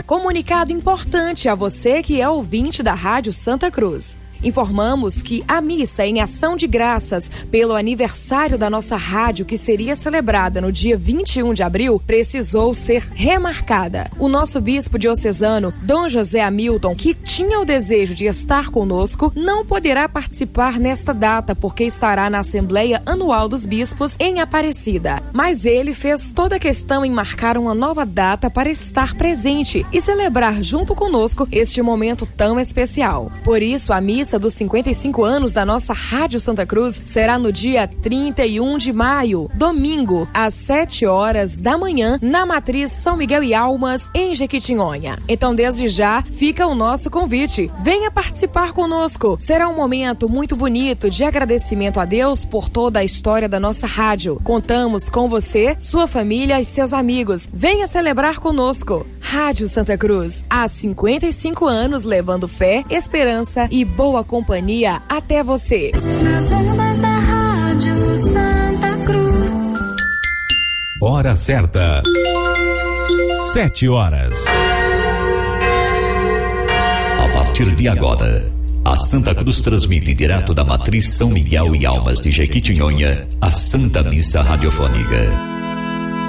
Comunicado importante a você que é ouvinte da Rádio Santa Cruz. Informamos que a missa em ação de graças pelo aniversário da nossa rádio, que seria celebrada no dia 21 de abril, precisou ser remarcada. O nosso bispo diocesano, Dom José Hamilton, que tinha o desejo de estar conosco, não poderá participar nesta data porque estará na Assembleia Anual dos Bispos em Aparecida. Mas ele fez toda a questão em marcar uma nova data para estar presente e celebrar junto conosco este momento tão especial. Por isso, a missa dos 55 anos da nossa Rádio Santa Cruz será no dia 31 de maio, domingo, às 7 horas da manhã, na Matriz São Miguel e Almas, em Jequitinhonha. Então, desde já, fica o nosso convite. Venha participar conosco. Será um momento muito bonito de agradecimento a Deus por toda a história da nossa rádio. Contamos com você, sua família e seus amigos. Venha celebrar conosco. Rádio Santa Cruz, há 55 anos levando fé, esperança e boa companhia até você. Nas ondas da Rádio Santa Cruz. Hora certa. 7 horas. A partir de agora, a Santa Cruz transmite direto da Matriz São Miguel e Almas de Jequitinhonha a Santa Missa Radiofônica.